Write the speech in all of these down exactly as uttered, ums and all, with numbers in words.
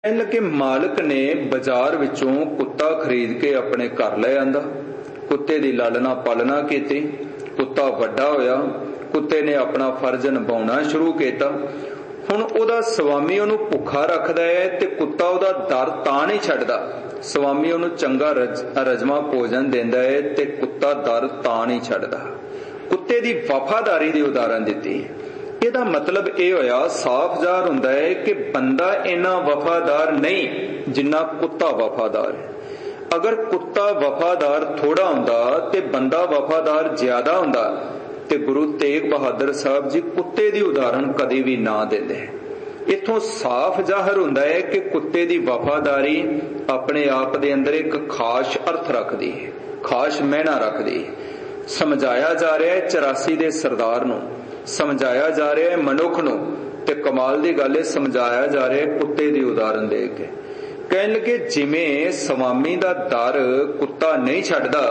कहन लगे मालिक ने बाजार विचों कुत्ता खरीद के अपने घर ले आंदा। कुत्ते दी लालना पालना की, कुत्ता वड्डा होया, कुत्ते ने अपना फर्ज निभाउणा शुरू किया। हुण ओहदा स्वामी उहनूं भुखा रखदा है ते कुत्ता ओहदा दर तां नहीं छड्डदा। स्वामी उहनूं चंगा रज रजमा भोजन दिंदा है ते कुत्ता दर तां नहीं छड्डदा। कुत्ते दी वफादारी दी उदाहरण दित्ती। ਇਹਦਾ मतलब ਇਹ ਹੋਇਆ, साफ ਜ਼ਾਹਰ ਹੁੰਦਾ है कि बंदा इन्ना वफादार नहीं जिन्ना कुत्ता वफादार है। अगर कुत्ता वफादार थोड़ा हुंदा ते बंदा वफादार ज्यादा हुंदा ते गुरु तेग बहादुर साहब जी कुत्ते दी उदाहरण कदी भी ना देंदे। इथों साफ ਜ਼ਾਹਰ ਹੁੰਦਾ है कि कुत्ते दी वफादारी अपने आप दे अंदर एक खास अर्थ रखदी है, खास महना रखदी है। समझाया जा रहा है चौरासी दे सरदार नूं, समझाया जा रहा है मनुख नूं, ते कमाल दी गल है समझाया जा रहा है कुत्ते दी उदाहरण दे के। कहण लगे जिवें स्वामी दा दर कुत्ता नहीं छड्डदा,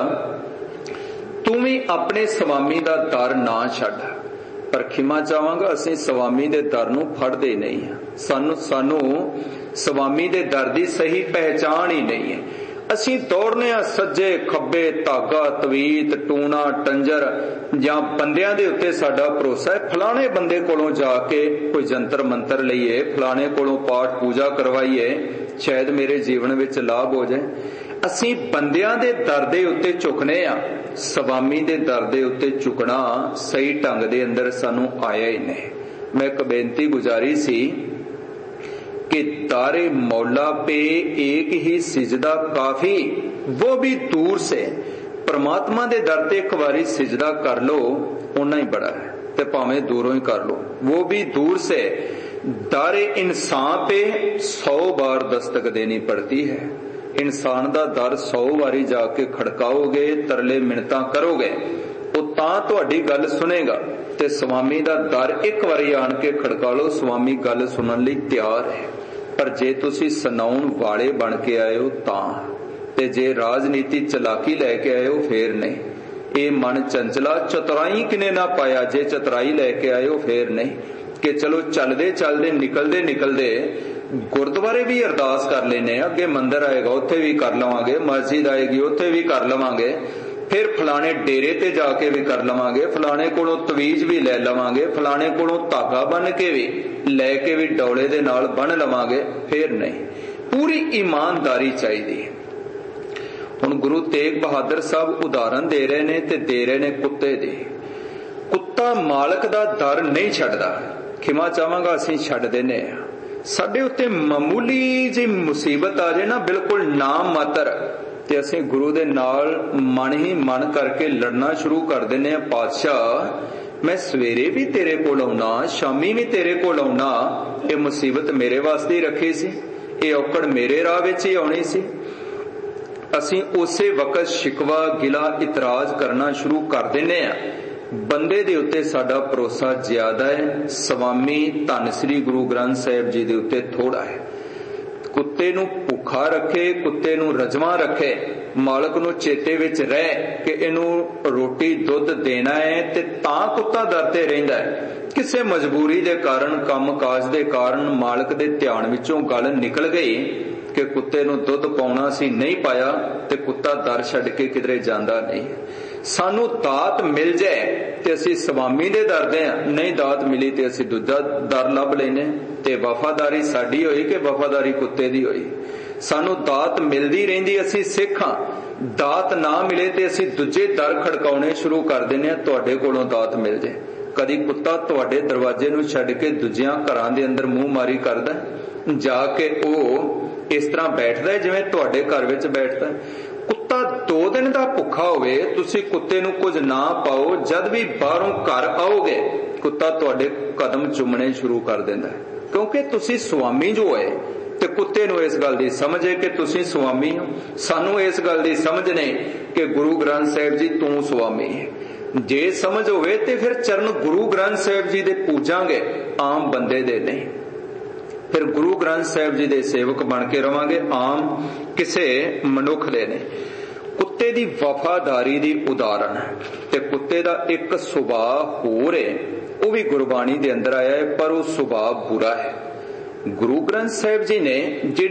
तू भी अपने स्वामी दा दर ना छड्ड। पर खिमा चाहांगा असीं स्वामी दे दर नूं फड़दे नहीं हां। सानू सानू स्वामी दे दर दी सही पहचान ही नहीं है। असीं दौड़ने आ सज्जे खब्बे, धागा तवीत टूना टंजर जां बंदियां दे उत्ते साडा भरोसा है। फलाने बंदे कोलों जाके कोई जंतर मंतर लईए, फलाने कोलों पाठ पूजा करवाइए, शायद मेरे जीवन विच लाभ हो जाए। असीं बंदियां दे दर दे उत्ते झुकने आ, स्वामी दे दर दे उत्ते झुकना सही ढंग दे अंदर सानू आया ही नहीं। मैं एक बेनती गुजारी सी कि तारे मौला पे एक ही सिजदा काफी, वो भी दूर से। परमात्मा दे दर ते एक बारी सिजदा कर लो उन्ना ही बड़ा है, ते भावें दूरों ही कर लो, वो भी दूर से। दारे इंसान पे सौ बार दस्तक देनी पड़ती है। इंसान दा दर सौ बारी जाके खड़काओगे, तरले मिन्नतां करोगे, वो तां तुहाडी गल सुनेगा। ते स्वामी दा दर एक बारी आण के खड़का लो, स्वामी गल सुनन लई तैयार है। पर जे तुसी सुनाउण वाले बन के आए हो तां, ते जे राजनीति चलाकी लैके आए हो फिर नहीं। ये मन चंचला चतुराई किने ना पाया, जे चतुराई लैके आए हो फिर नहीं। कि चलो चलदे चलदे निकलदे निकलदे गुरुद्वारे भी अरदास कर लेने, अगे मंदिर आएगा उत्थे भी कर लवांगे, मस्जिद आएगी उत्थे भी कर लवांगे, फिर फलाने डेरे ते जाके भी कर लवांगे, फलाने कोलों तवीज भी ले लवांगे, फलाने कोलों धागा बन के भी लैके भी डौले दे नाल बन लवांगे, फिर नहीं। पूरी ईमानदारी चाहिए। हुण गुरु तेग बहादुर साहब उदाहरण दे रहे ने ते दे रहे ने कुत्ते दी। कुत्ता मालक दा दर नहीं छड्डदा। खिमा चाहांगा असीं छड्ड दिंदे आ। साडे उत्ते मामूली जी मुसीबत आ जाए ना, बिल्कुल नाम मातर, ते असीं गुरु दे नाल मन ही मन करके लड़ना शुरू कर दिंदे आ। पातशाह मैं सवेरे भी तेरे कोल आउणा, शामी भी तेरे कोल आउणा, ये मुसीबत मेरे वास्ते ही रखी सी, ये औकड़ मेरे राह विच ही आउणी सी। असीं उसे वक्त शिकवा गिला इतराज करना शुरू कर दिंदे आ। बंदे दे उत्ते साडा भरोसा ज्यादा है, स्वामी धन श्री गुरु ग्रंथ साहिब जी दे उत्ते थोड़ा है। कुत्ते नूं भुखा रखे, कुत्ते नूं रजमा रखे, मालक नूं चेते विच रह कि इहनूं रोटी दुध देना है, ते तां कुत्ता दर ते रहिंदा है। किसे मजबूरी दे कारण, काम काज दे कारण मालक दे ध्यान विचों गल निकल गई कि कुत्ते नूं दुध पाउणा सी, नहीं पाया, ते कुत्ता दर छड्ड के किधरे जांदा नहीं। सानू दात मिल जाए ते असी स्वामी दे दर दे, नहीं दात मिली ते असी दूजा दर लभ लेने। ते वफादारी साडी होई कि वफादारी कुत्ते दी होई। सानू दात मिलदी रहिंदी, असी सिख हां। दात ना मिले ते असी दूजे दर खड़काउणे शुरू कर दिंदे आ, तुहाडे कोलों दात मिल जाए। कदी कुत्ता तुहाडे दरवाजे नूं छड्ड के दूजियां घरां दे अंदर मूंह मारी करदा, जाके ओ इस तरह बैठदा है जिवें तुहाडे घर विच बैठदा। कुत्ता दो दिन दा भुखा होवे, तुसी कुत्ते नूं कुछ ना पाओ, जद भी बाहरों घर आओगे कुत्ता तुहाडे कदम चुमने शुरू कर दिंदा है, क्योंकि तुसी स्वामी जो है। ते कुत्ते नूं इस गल दी समझ है कि तुसी स्वामी हो। सानू इस गल दी समझ नहीं कि गुरु ग्रंथ साहिब जी तू स्वामी है। जे समझ होवे ते फिर चरण गुरु ग्रंथ साहिब जी दे पूजांगे, आम बंदे दे नहीं। फिर गुरु ग्रंथ साहिब जी दे सेवक बन के रवांगे, आम किसे मनुख दे ने। कुत्ते दी वफादारी दी उदाहरण है। ते कुत्ते दा एक सुभाव होर है, वो भी गुरबाणी दे अंदर आया है, पर वो सुभाव बुरा है। ਗੁਰੂ ਗ੍ਰੰਥ ਸਾਹਿਬ ਜੀ ਨੇ